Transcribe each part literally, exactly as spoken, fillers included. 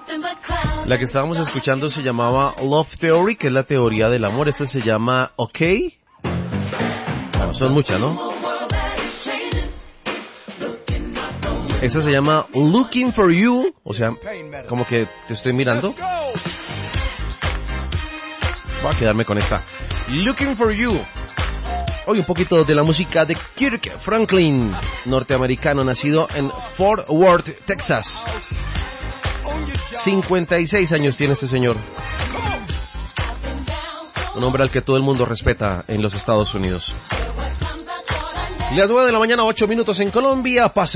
La que estábamos escuchando se llamaba Love Theory, que es la teoría del amor. Esta se llama OK. No, son muchas, ¿no? Esta se llama Looking for You, o sea, como que te estoy mirando. Voy a quedarme con esta. Looking for You. Hoy un poquito de la música de Kirk Franklin, norteamericano, nacido en Fort Worth, Texas. cincuenta y seis años tiene este señor. Un hombre al que todo el mundo respeta en los Estados Unidos. Las nueve de la mañana, ocho minutos en Colombia. Paz,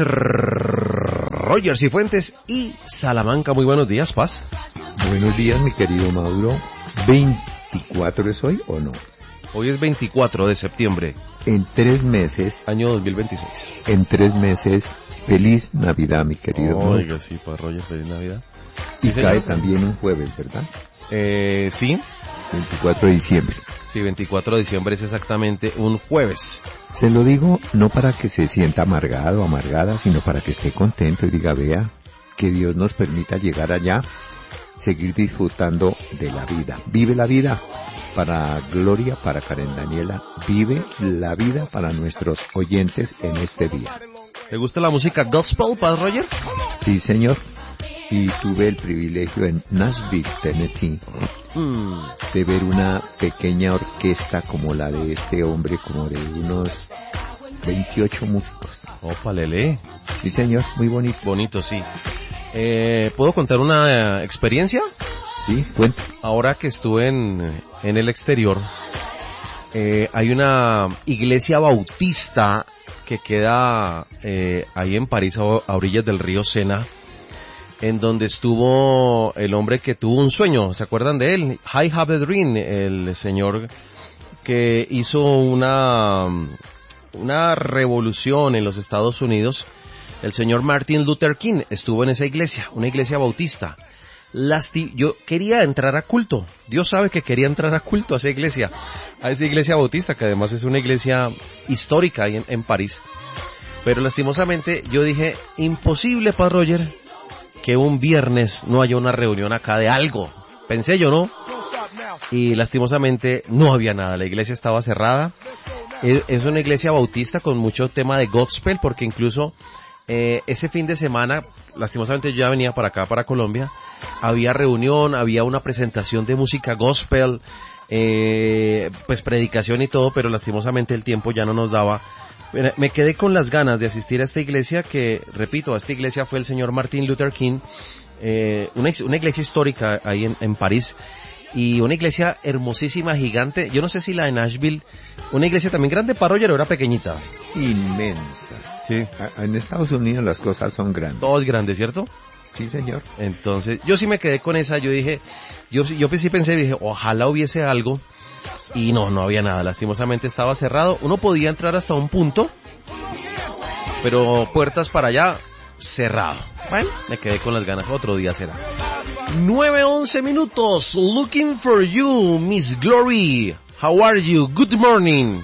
Rogers y Fuentes y Salamanca. Muy buenos días, Paz. Buenos días, mi querido Mauro. ¿veinticuatro es hoy o no? Hoy es veinticuatro de septiembre. En tres meses. Año dos mil veintiséis. En tres meses. Feliz Navidad, mi querido Mauro. Oiga, sí, Paz Rogers, feliz Navidad. Y sí, cae señor. también un jueves, ¿verdad? Eh, sí. veinticuatro de diciembre. Sí, veinticuatro de diciembre es exactamente un jueves. Se lo digo no para que se sienta amargado o amargada, sino para que esté contento y diga, vea, que Dios nos permita llegar allá, seguir disfrutando de la vida. Vive la vida para Gloria, para Karen Daniela. Vive la vida para nuestros oyentes en este día. ¿Te gusta la música gospel, Paz Roger? Sí, señor. Y tuve el privilegio en Nashville, Tennessee, Mm. de ver una pequeña orquesta como la de este hombre, como de unos veintiocho músicos. Opa, lele. Sí, señor, muy bonito. Bonito, sí. Eh, ¿Puedo contar una eh, experiencia? Sí, cuenta. Ahora que estuve en, en el exterior, eh, hay una iglesia bautista que queda eh, ahí en París, a, a orillas del río Sena, en donde estuvo el hombre que tuvo un sueño. ¿Se acuerdan de él? I Have a Dream, el señor que hizo una, una revolución en los Estados Unidos. El señor Martin Luther King estuvo en esa iglesia, una iglesia bautista. Lasti- yo quería entrar a culto. Dios sabe que quería entrar a culto a esa iglesia, a esa iglesia bautista, que además es una iglesia histórica ahí en, en París. Pero lastimosamente yo dije, imposible, Paz Roger, que un viernes no haya una reunión acá de algo. Pensé yo, ¿no? Y lastimosamente no había nada. La iglesia estaba cerrada. Es, es una iglesia bautista con mucho tema de gospel, porque incluso eh, ese fin de semana, lastimosamente yo ya venía para acá, para Colombia, había reunión, había una presentación de música gospel, eh, pues predicación y todo, pero lastimosamente el tiempo ya no nos daba. Me quedé con las ganas de asistir a esta iglesia que, repito, a esta iglesia fue el señor Martin Luther King, eh, una, una iglesia histórica ahí en, en París, y una iglesia hermosísima, gigante. Yo no sé si la de Nashville, una iglesia también grande, para Roger, era pequeñita. Inmensa. Sí. A- en Estados Unidos las cosas son grandes. Todo es grande, ¿cierto? Sí, señor. Entonces, yo sí me quedé con esa, yo dije, yo, yo sí pensé, dije, ojalá hubiese algo. Y no, no había nada, lastimosamente estaba cerrado. Uno podía entrar hasta un punto, pero puertas para allá, cerrado. Bueno, me quedé con las ganas, otro día será. nueve once minutos, Looking for You, Miss Glory. How are you? Good morning.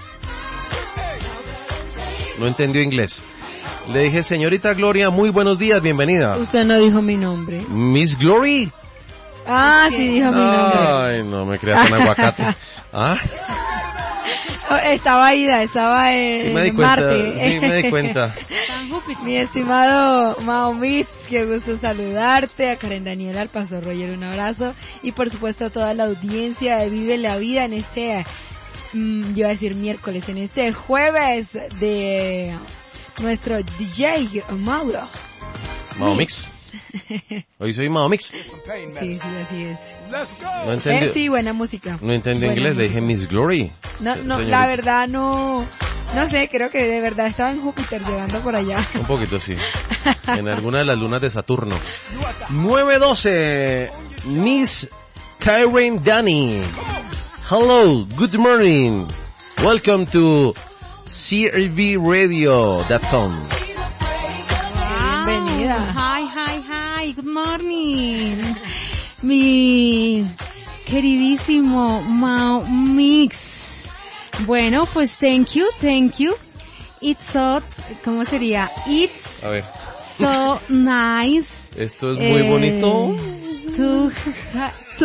No entendió inglés. Le dije, señorita Gloria, muy buenos días, bienvenida. Usted no dijo mi nombre. Miss Glory. Ah, sí dijo mi nombre. Ay, no me creas un aguacate. ¿Ah? Estaba ida, estaba en Sí me di cuenta, Marte. sí me di cuenta. Mi estimado Mao Mix, qué gusto saludarte. A Karen Daniela, al Pastor Roger, un abrazo. Y por supuesto a toda la audiencia de Vive la Vida en este, mmm, yo iba a decir miércoles, en este jueves de nuestro D J Mauro. Mao Mix. Hoy soy Mao Mix. Sí, sí, así es. No entendí. Eh, sí, buena música. No entendí Buena inglés, le dije música. Miss Glory. No, no, Señorita. la verdad no, no sé, creo que de verdad estaba en Júpiter llegando por allá. Un poquito, sí. En alguna de las lunas de Saturno. nueve doce, Miss Karen Danny. Hello, good morning. Welcome to C R V radio dot com. Bienvenida. Hi, hi, hi, good morning. Mi queridísimo Mao Mix. Bueno, pues thank you, thank you. It's so, ¿cómo sería? It's A ver, so nice. esto es muy Eh, bonito. tú, tú.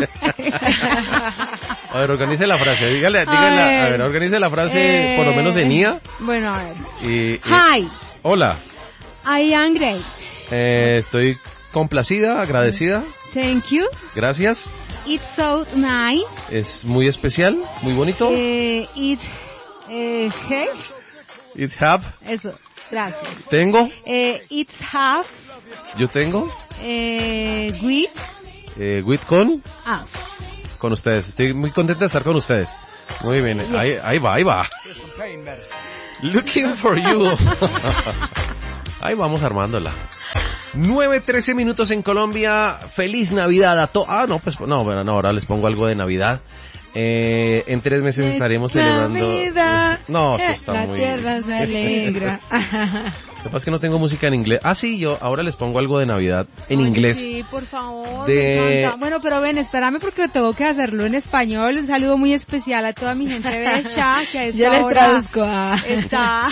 A ver, organice la frase, dígale, dígale, a ver, a ver organice la frase eh, por lo menos en I A. Bueno, a ver. Y, y, Hi, hola, I am great. eh, estoy complacida, agradecida, Thank you. gracias, It's so nice. es muy especial, muy bonito, Eh, it, eh, hey. it's have, Eso, gracias. tengo, Eh, it's have, yo tengo, eh, with eh, with con, us. con ustedes, estoy muy contenta de estar con ustedes. Muy bien, Yes. ahí, ahí va, ahí va. Looking for you. Ahí vamos armándola. nueve trece minutos en Colombia. Feliz Navidad a todos. Ah, no, pues no, bueno, no, ahora les pongo algo de Navidad. Eh, en tres meses Es estaremos celebrando. Navidad. No, esto Eh, está la muy. tierra se alegra. Lo que pasa es que no tengo música en inglés. Ah, sí, yo ahora les pongo algo de Navidad en Oye, inglés. Sí, por favor. De- me encanta. Bueno, pero ven, espérame porque tengo que hacerlo en español. Un saludo muy especial a toda mi gente de Shah, que a esta Yo les hora traduzco a... Está,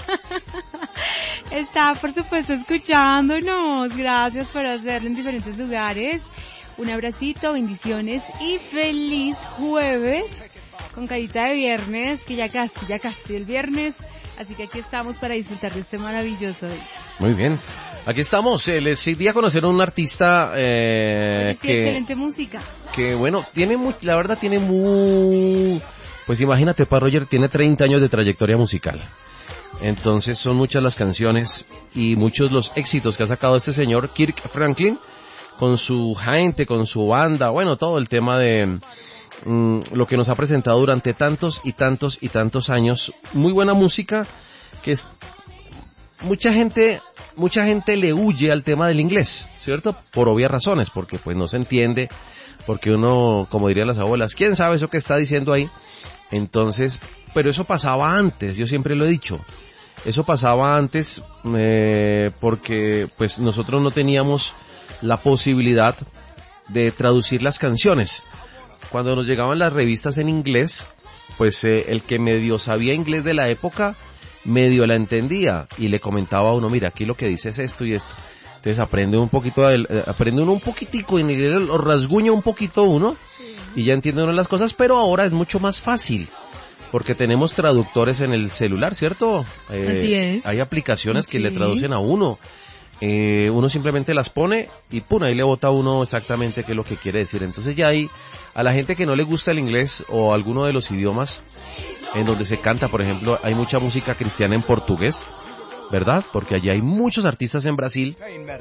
está por supuesto escuchándonos. Gracias por hacerlo en diferentes lugares. Un abracito, bendiciones y feliz jueves con carita de viernes, que ya casi, ya casi el viernes. Así que aquí estamos para disfrutar de este maravilloso día. Muy bien. Aquí estamos. Eh, les di a conocer a un artista eh, Sí, que, excelente música. que, bueno, tiene muy, la verdad tiene muy... Pues imagínate, Pa Roger tiene treinta años de trayectoria musical. Entonces son muchas las canciones y muchos los éxitos que ha sacado este señor Kirk Franklin con su gente, con su banda, bueno, todo el tema de mm, lo que nos ha presentado durante tantos y tantos y tantos años. Muy buena música que es mucha gente, mucha gente le huye al tema del inglés, ¿cierto? Por obvias razones, porque pues no se entiende, porque uno, como dirían las abuelas, ¿quién sabe eso que está diciendo ahí? Entonces, pero eso pasaba antes, yo siempre lo he dicho. Eso pasaba antes eh, porque pues nosotros no teníamos la posibilidad de traducir las canciones. Cuando nos llegaban las revistas en inglés, pues eh, el que medio sabía inglés de la época, medio la entendía y le comentaba a uno, mira, aquí lo que dice es esto y esto. Entonces aprende un poquito, eh, aprende uno un poquitico, en inglés lo rasguña un poquito uno y ya entiende uno las cosas, pero ahora es mucho más fácil. Porque tenemos traductores en el celular, ¿cierto? Eh, Así es. Hay aplicaciones Sí. que le traducen a uno. Eh, uno simplemente las pone y pum, ahí le bota a uno exactamente qué es lo que quiere decir. Entonces ya hay, a la gente que no le gusta el inglés o alguno de los idiomas en donde se canta, por ejemplo, hay mucha música cristiana en portugués, ¿verdad? Porque allí hay muchos artistas en Brasil.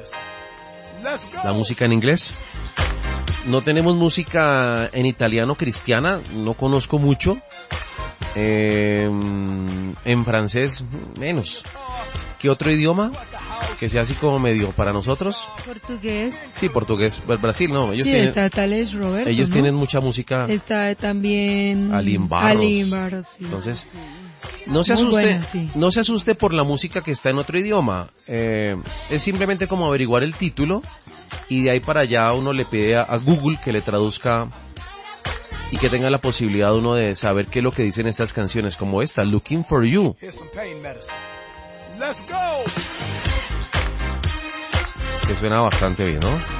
La música en inglés. No tenemos música en italiano cristiana, no conozco mucho. Eh, en francés, menos. ¿Qué otro idioma? Que sea así como medio para nosotros. Portugués. Sí, portugués. Pues Brasil, no. Ellos Sí, tienen, está Tales Roberto, ellos ¿no? tienen mucha música. Está también... Alim Barros. Alim Barros, sí. Entonces, no se Muy asuste, buena, sí. no se asuste por la música que está en otro idioma. Eh, es simplemente como averiguar el título y de ahí para allá uno le pide a, a Google que le traduzca y que tenga la posibilidad uno de saber qué es lo que dicen estas canciones como esta, Looking for You. Que suena bastante bien, ¿no?